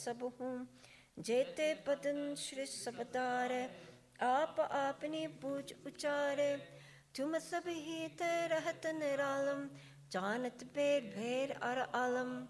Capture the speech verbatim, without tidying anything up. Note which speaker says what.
Speaker 1: सब हूँ जेते पदन श्री सबतारे, आप आपनी पूज उचारे। तुम सब ही ते रहत निरालम, जानत बेर भेर अर आलम।